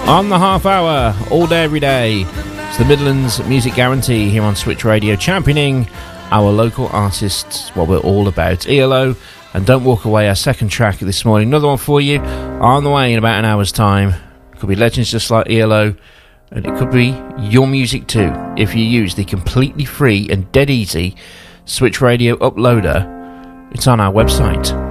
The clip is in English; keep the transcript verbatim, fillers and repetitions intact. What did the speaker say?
On the half hour, all day, every day. It's the Midlands Music Guarantee here on Switch Radio, championing our local artists, what we're all about. E L O and Don't Walk Away, our second track this morning. Another one for you on the way in about an hour's time. Could be legends just like E L O, and it could be your music too, if you use the completely free and dead easy Switch Radio uploader. It's on our website.